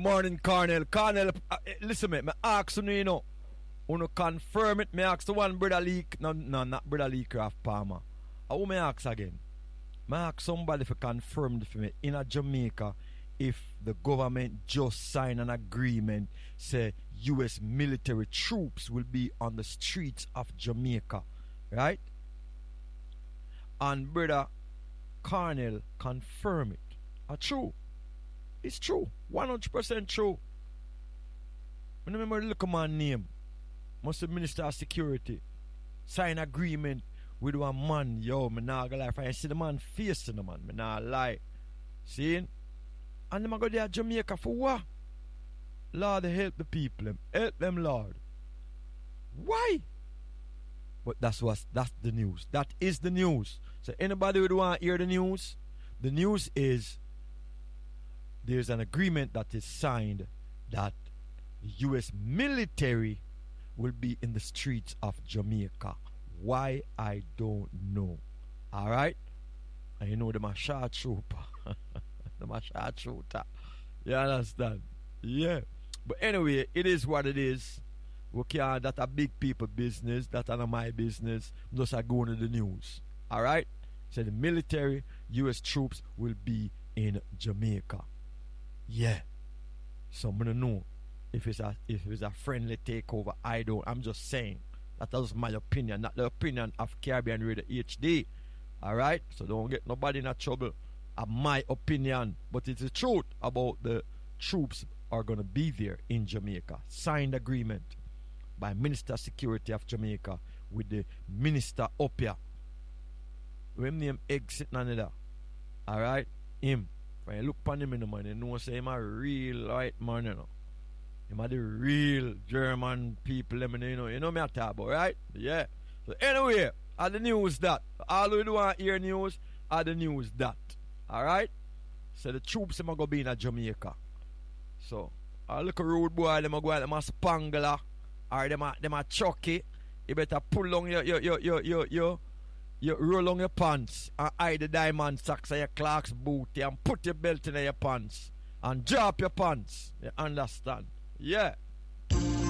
morning, Cornell. Cornell, listen, me ask you, Uno confirm it. Me ask the one brother Leak. No, not brother Lee Craft Palmer. Who me ask again? Me ask somebody for confirm it for me. In a Jamaica, if the government just sign an agreement, say U.S. military troops will be on the streets of Jamaica, right? And brother Cornell confirm it. True. It's true. 100% true. I remember the look at my name. Must the Minister of Security sign agreement with one man. Yo, me nah gonna lie. If I see the man facing the man, me nah lie. See? And them go there Jamaica for what? Lord, help the people. Help them, Lord. Why? But that's the news. That is the news. So anybody would want to hear the news is there's an agreement that is signed that the U.S. military will be in the streets of Jamaica. Why, I don't know. Alright? And you know them a short trooper. Them a short shooter. You understand? Yeah. But anyway, it is what it is. Okay, that a big people business. That not my business. Just I go into the news. Alright? So the military, U.S. troops will be in Jamaica. Yeah. So I'm gonna know if it's a friendly takeover. I'm just saying that was my opinion, not the opinion of Caribbean Radio HD. Alright? So don't get nobody in trouble. My opinion, but it's the truth about the troops are gonna be there in Jamaica. Signed agreement by Minister of Security of Jamaica with the Minister up here. When name exit none there. Alright? Him. When you look upon him in the man, you know say him a real right man, you know. Him a the real German people, you know me a talk about, right? Yeah. So anyway, are the news that. All we do want hear news are the news that. Alright? So the troops them go be in a Jamaica. So a little road boy, them go out, them a spangler, or them a chucky. You better pull on you roll on your pants and hide the diamond socks of your Clark's booty and put your belt in your pants and drop your pants. You understand? Yeah.